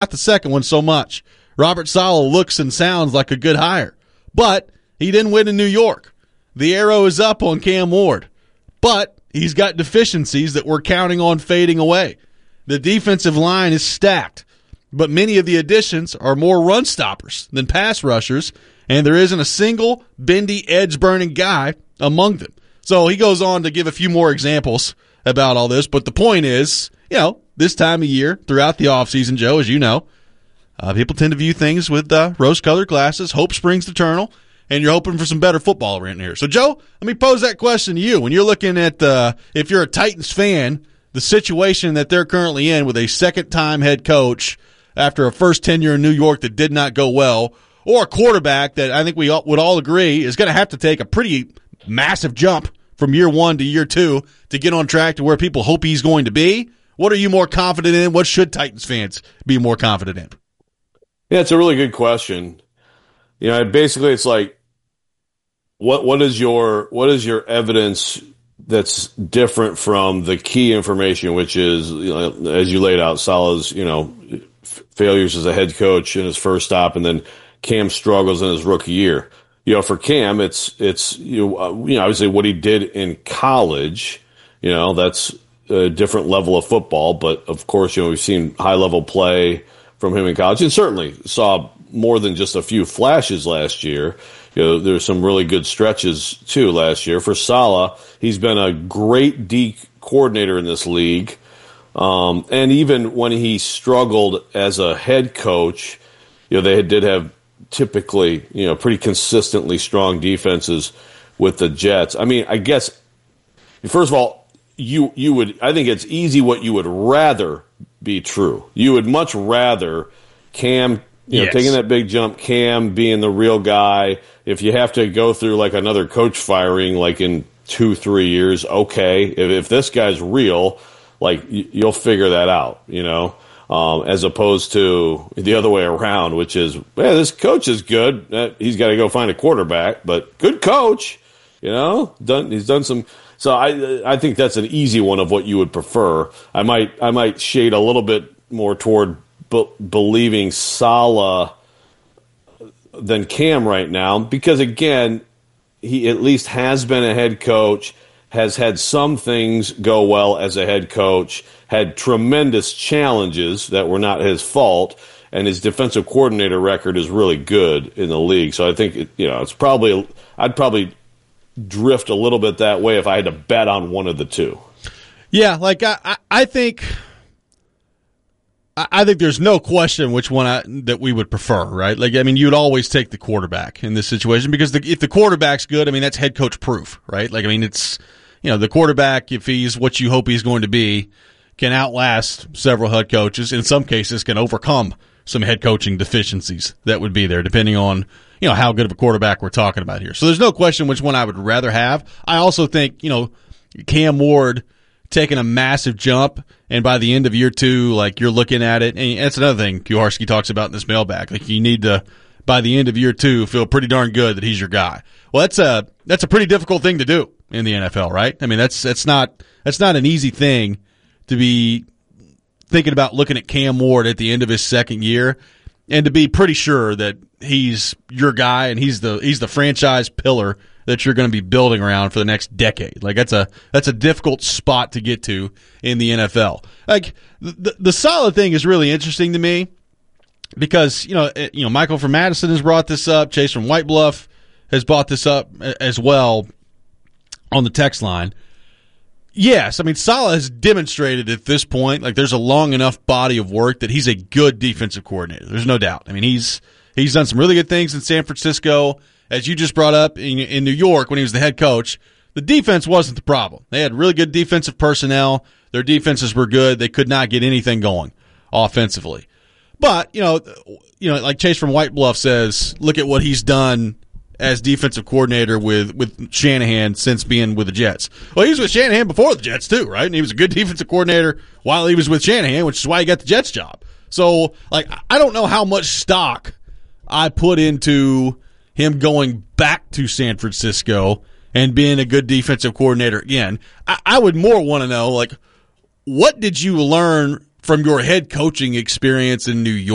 Not the second one so much. Robert Saleh looks and sounds like a good hire, but he didn't win in New York. The arrow is up on Cam Ward, but he's got deficiencies that we're counting on fading away. The defensive line is stacked, but many of the additions are more run stoppers than pass rushers, and there isn't a single bendy, edge-burning guy among them. So he goes on to give a few more examples about all this, but the point is, this time of year, throughout the offseason, Joe, as you know, people tend to view things with rose-colored glasses. Hope springs eternal, and you're hoping for some better football around here. So, Joe, let me pose that question to you. When you're looking at, if you're a Titans fan, the situation that they're currently in with a second-time head coach after a first tenure in New York that did not go well, or a quarterback that I think we would all agree is going to have to take a pretty massive jump from year one to year two to get on track to where people hope he's going to be. What are you more confident in? What should Titans fans be more confident in? Yeah, it's a really good question. Basically it's like, what is your evidence that's different from the key information, which is, as you laid out, Saleh's, failures as a head coach in his first stop, and then Cam struggles in his rookie year. For Cam, it's obviously what he did in college. That's a different level of football, but of course, we've seen high level play from him in college, and certainly saw more than just a few flashes last year. There's some really good stretches too last year. For Saleh, he's been a great D coordinator in this league. And even when he struggled as a head coach, they did have typically, pretty consistently strong defenses with the Jets. I mean, I guess, first of all, I think it's easy what you would rather be true. You would much rather Cam, taking that big jump, Cam being the real guy. If you have to go through like another coach firing, like in 2-3 years, okay. If this guy's real, like you'll figure that out, as opposed to the other way around, which is, this coach is good. He's got to go find a quarterback, but good coach, he's done some. So I think that's an easy one of what you would prefer. I might shade a little bit more toward believing Saleh than Cam right now, because again, he at least has been a head coach, has had some things go well as a head coach, had tremendous challenges that were not his fault, and his defensive coordinator record is really good in the league. So I think I'd probably drift a little bit that way if I had to bet on one of the two. Yeah, like I think there's no question which one that we would prefer, right? Like, I mean, you'd always take the quarterback in this situation because if the quarterback's good, I mean, that's head coach proof, right? Like, I mean, it's, the quarterback, if he's what you hope he's going to be, can outlast several head coaches. In some cases, can overcome some head coaching deficiencies that would be there, depending on, how good of a quarterback we're talking about here. So there's no question which one I would rather have. I also think, Cam Ward taking a massive jump, and by the end of year two, like, you're looking at it, and that's another thing Kuharski talks about in this mailbag. Like, you need to, by the end of year two, feel pretty darn good that he's your guy. Well, that's a pretty difficult thing to do in the NFL, right? I mean, that's not an easy thing to be thinking about looking at Cam Ward at the end of his second year and to be pretty sure that he's your guy and he's the franchise pillar that you're going to be building around for the next decade. Like, that's a difficult spot to get to in the NFL. Like, the Saleh thing is really interesting to me because, Michael from Madison has brought this up. Chase from White Bluff has brought this up as well on the text line. Yes, I mean, Saleh has demonstrated at this point, like, there's a long enough body of work that he's a good defensive coordinator. There's no doubt. I mean, he's done some really good things in San Francisco. As you just brought up, in New York when he was the head coach, the defense wasn't the problem. They had really good defensive personnel. Their defenses were good. They could not get anything going offensively. But, like Chase from White Bluff says, look at what he's done as defensive coordinator with Shanahan since being with the Jets. Well, he was with Shanahan before the Jets too, right? And he was a good defensive coordinator while he was with Shanahan, which is why he got the Jets job. So, like, I don't know how much stock I put into him going back to San Francisco and being a good defensive coordinator again. I would more want to know, like, what did you learn from your head coaching experience in New York?